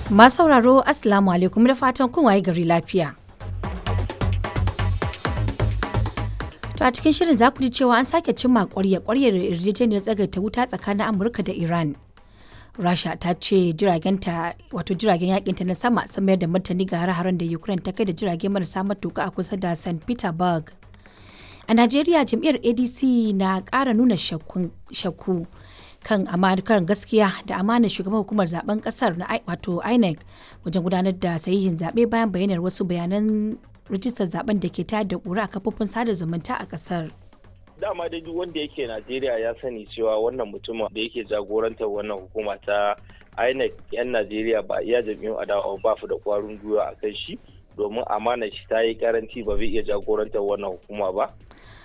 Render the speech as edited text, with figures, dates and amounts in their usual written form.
Masu sauraro Assalamu alaikum da fatan kun waye gari lafiya. To a cikin shirin za ku ji cewa an sake cimma ƙwaryar yarjejeniyar tsagaita wuta tsakanin Amurka da Iran. Rasha ta ce jiragen yakinta na sama sun mayar da martani ga hare-haren da Ukraine ta kai da jirage marasa matuka a kusa da St. Petersburg. A Najeriya jam'iyyar ADC na ƙara nuna shakku kan gaskiya da amanar shugaban hukumar zaben kasar na wato INEC wajen gudanar da sahihin zaɓe bayan bayyanar wasu bayanan rijistar zaben da ke tayar da ƙura a kafofin sada zumunta a kasar. Dama dai duk wanda yake Najeriya ya sani cewa wannan mutumin da yake jagorantar wannan hukuma ta INEC 'yan Najeriya ba iya jam'iyyun adawa ba su da kwarin gwiwa a kan shi domin amanar shi ta yi karanci ba zai iya jagorantar wannan hukuma ba